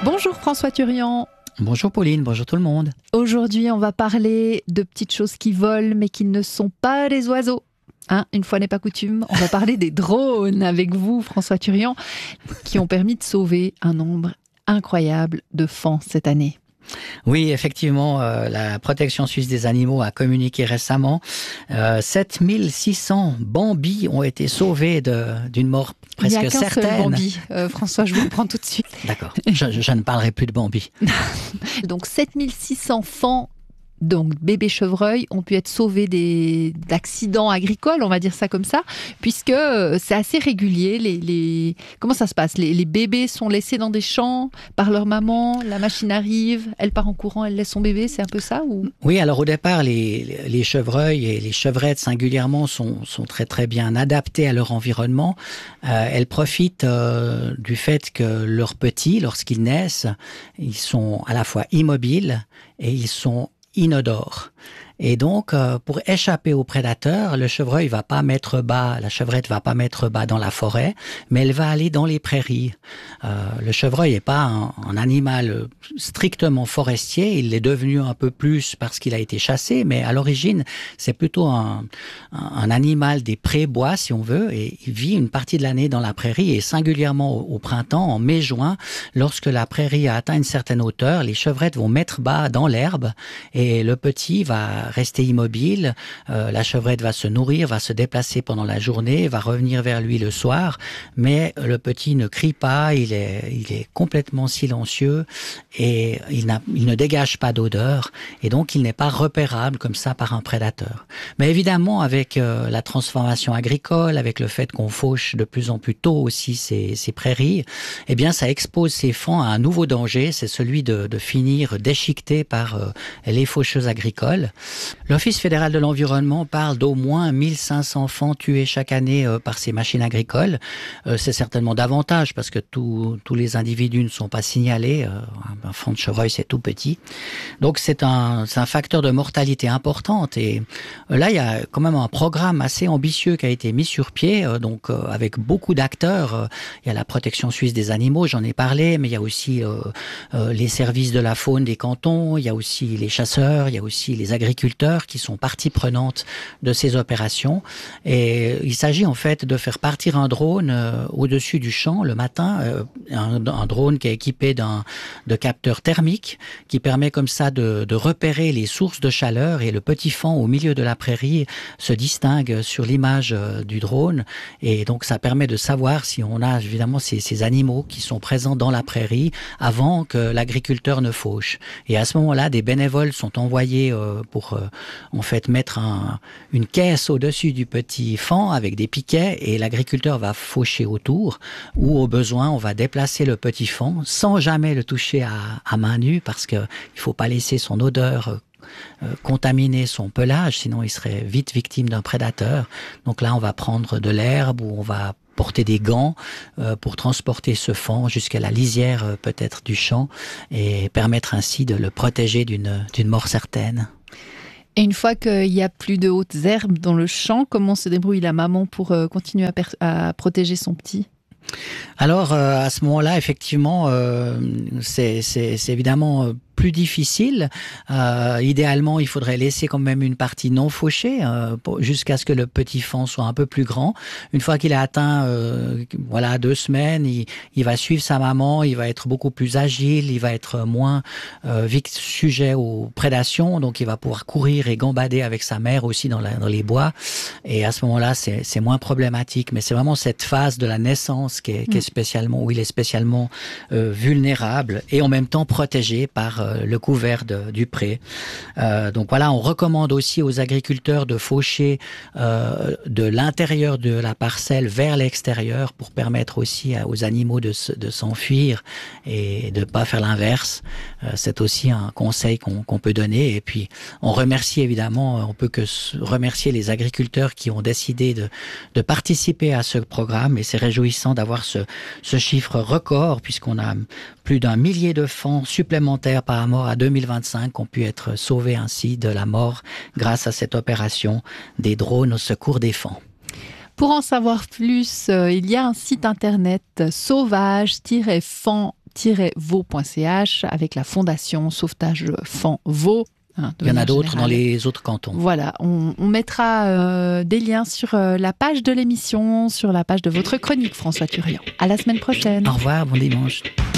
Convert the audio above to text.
Bonjour François Turian. Bonjour Pauline, bonjour tout le monde. Aujourd'hui, on va parler de petites choses qui volent mais qui ne sont pas des oiseaux. Une fois n'est pas coutume, on va parler des drones avec vous, François Turian, qui ont permis de sauver un nombre incroyable de faons cette année. Oui, effectivement, la protection suisse des animaux a communiqué récemment. 7600 bambis ont été sauvés d'une mort presque certaine. Il n'y a qu'un seul bambi, François, je vous le prends tout de suite. D'accord, je ne parlerai plus de bambis. Donc 7600 faons, donc bébés chevreuils, ont pu être sauvés d'accidents agricoles, on va dire ça comme ça, puisque c'est assez régulier. Comment ça se passe ? Les bébés sont laissés dans des champs par leur maman, la machine arrive, elle part en courant, elle laisse son bébé, c'est un peu ça ou... Oui, alors au départ, les chevreuils et les chevrettes singulièrement sont très très bien adaptés à leur environnement. Elles profitent du fait que leurs petits, lorsqu'ils naissent, ils sont à la fois immobiles et ils sont inodore. Et donc, pour échapper aux prédateurs, le chevreuil va pas mettre bas, la chevrette va pas mettre bas dans la forêt, mais elle va aller dans les prairies. Le chevreuil n'est pas un animal strictement forestier, il l'est devenu un peu plus parce qu'il a été chassé, mais à l'origine, c'est plutôt un animal des prés-bois, si on veut, et il vit une partie de l'année dans la prairie, et singulièrement au printemps, en mai-juin, lorsque la prairie a atteint une certaine hauteur, les chevrettes vont mettre bas dans l'herbe, et le petit va rester immobile, la chevrette va se nourrir, va se déplacer pendant la journée, va revenir vers lui le soir, mais le petit ne crie pas, il est complètement silencieux et il ne dégage pas d'odeur et donc il n'est pas repérable comme ça par un prédateur. Mais évidemment, avec la transformation agricole, avec le fait qu'on fauche de plus en plus tôt aussi ces prairies, eh bien ça expose ces faons à un nouveau danger, c'est celui de finir déchiquetés par les faucheuses agricoles. L'Office fédéral de l'environnement parle d'au moins 1500 faons tués chaque année par ces machines agricoles. C'est certainement davantage parce que tous les individus ne sont pas signalés. Un faon de chevreuil, c'est tout petit. Donc c'est un facteur de mortalité importante. Et là, il y a quand même un programme assez ambitieux qui a été mis sur pied, avec beaucoup d'acteurs. Il y a la protection suisse des animaux, j'en ai parlé, mais il y a aussi les services de la faune des cantons, il y a aussi les chasseurs, il y a aussi les agriculteurs qui sont partie prenante de ces opérations. Et il s'agit en fait de faire partir un drone au-dessus du champ le matin, un drone qui est équipé de capteurs thermiques qui permet comme ça de repérer les sources de chaleur, et le petit faon au milieu de la prairie se distingue sur l'image du drone, et donc ça permet de savoir si on a évidemment ces animaux qui sont présents dans la prairie avant que l'agriculteur ne fauche. Et à ce moment-là, des bénévoles sont envoyés pour en fait mettre une caisse au-dessus du petit faon avec des piquets, et l'agriculteur va faucher autour, ou au besoin on va déplacer le petit faon sans jamais le toucher à main nue, parce que il faut pas laisser son odeur contaminer son pelage, sinon il serait vite victime d'un prédateur. Donc là on va prendre de l'herbe, ou on va porter des gants pour transporter ce faon jusqu'à la lisière peut-être du champ, et permettre ainsi de le protéger d'une mort certaine. Et une fois qu'il n'y a plus de hautes herbes dans le champ, comment se débrouille la maman pour continuer à protéger son petit ? Alors à ce moment-là, effectivement, c'est évidemment plus difficile. Idéalement, il faudrait laisser quand même une partie non fauchée jusqu'à ce que le petit faon soit un peu plus grand. Une fois qu'il a atteint 2 semaines, il va suivre sa maman, il va être beaucoup plus agile, il va être moins sujet aux prédations, donc il va pouvoir courir et gambader avec sa mère aussi dans les bois. Et à ce moment-là, c'est moins problématique. Mais c'est vraiment cette phase de la naissance qui est spécialement, où il est spécialement vulnérable et en même temps protégé par le couvert du pré. Donc voilà, on recommande aussi aux agriculteurs de faucher de l'intérieur de la parcelle vers l'extérieur pour permettre aussi aux animaux de s'enfuir et de pas faire l'inverse. C'est aussi un conseil qu'on peut donner. Et puis on remercie évidemment, on peut que remercier les agriculteurs qui ont décidé de participer à ce programme, et c'est réjouissant d'avoir ce chiffre record, puisqu'on a plus d'1 millier de faons supplémentaires par rapport à 2025 qui ont pu être sauvés ainsi de la mort grâce à cette opération des drones au secours des faons. Pour en savoir plus, il y a un site internet sauvage-faon sauvetage-vaud.ch avec la fondation Sauvetage Fan Vaud. Il y en a d'autres dans les autres cantons. Voilà, on mettra des liens sur la page de l'émission, sur la page de votre chronique, François Turian. À la semaine prochaine. Au revoir, bon dimanche.